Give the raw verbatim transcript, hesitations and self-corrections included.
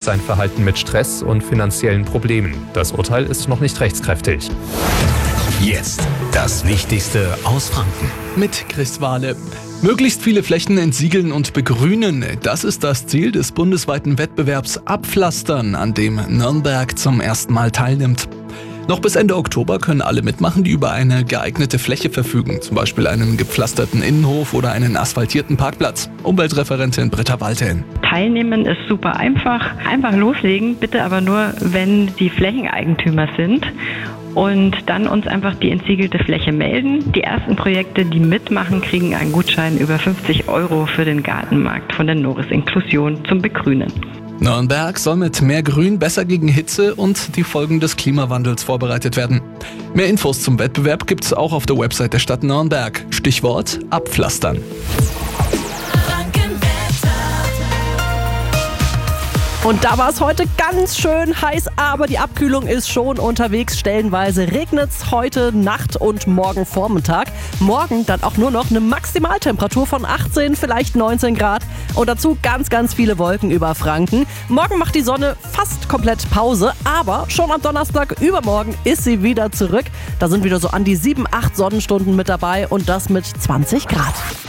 sein Verhalten mit Stress und finanziellen Problemen. Das Urteil ist noch nicht rechtskräftig. Jetzt das Wichtigste aus Franken. Mit Chris Wahle. Möglichst viele Flächen entsiegeln und begrünen. Das ist das Ziel des bundesweiten Wettbewerbs Abpflastern, an dem Nürnberg zum ersten Mal teilnimmt. Noch bis Ende Oktober können alle mitmachen, die über eine geeignete Fläche verfügen, zum Beispiel einen gepflasterten Innenhof oder einen asphaltierten Parkplatz. Umweltreferentin Britta Walten. Teilnehmen ist super einfach. Einfach loslegen, bitte aber nur, wenn die Flächeneigentümer sind. Und dann uns einfach die entsiegelte Fläche melden. Die ersten Projekte, die mitmachen, kriegen einen Gutschein über fünfzig Euro für den Gartenmarkt von der Noris Inklusion zum Begrünen. Nürnberg soll mit mehr Grün besser gegen Hitze und die Folgen des Klimawandels vorbereitet werden. Mehr Infos zum Wettbewerb gibt's auch auf der Website der Stadt Nürnberg. Stichwort Abpflastern. Und da war es heute ganz schön heiß, aber die Abkühlung ist schon unterwegs. Stellenweise regnet es heute Nacht und morgen Vormittag. Morgen dann auch nur noch eine Maximaltemperatur von achtzehn, vielleicht neunzehn Grad. Und dazu ganz, ganz viele Wolken über Franken. Morgen macht die Sonne fast komplett Pause, aber schon am Donnerstag übermorgen ist sie wieder zurück. Da sind wieder so an die sieben, acht Sonnenstunden mit dabei und das mit zwanzig Grad.